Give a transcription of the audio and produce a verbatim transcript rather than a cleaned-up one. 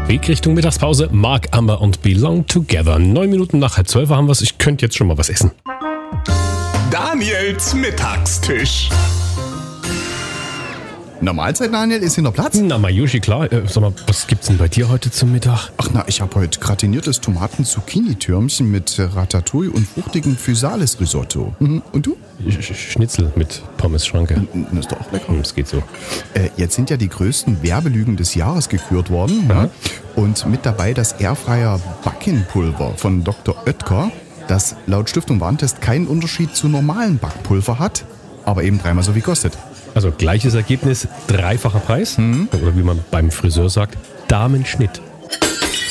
Weg Richtung Mittagspause. Mark Amber und Belong Together. Neun Minuten nach halb zwölf haben wir es. Ich könnte jetzt schon mal was essen. Daniels Mittagstisch. Na, Mahlzeit, Daniel, ist hier noch Platz? Na, Mayushi, klar. Äh, sag mal, was gibt's denn bei dir heute zum Mittag? Ach na, ich habe heute gratiniertes Tomaten-Zucchini-Türmchen mit Ratatouille und fruchtigem Physalis-Risotto. Mhm. Und du? Sch- Schnitzel mit Pommes-Schranke. Das ist doch auch lecker. Hm, Das geht so. Äh, jetzt sind ja die größten Werbelügen des Jahres gekürt worden. Ja. Ne? Und mit dabei das Airfryer Backingpulver von Doktor Oetker, das laut Stiftung Warentest keinen Unterschied zu normalen Backpulver hat, aber eben dreimal so viel kostet. Also gleiches Ergebnis, dreifacher Preis. Oder wie man beim Friseur sagt, Damenschnitt.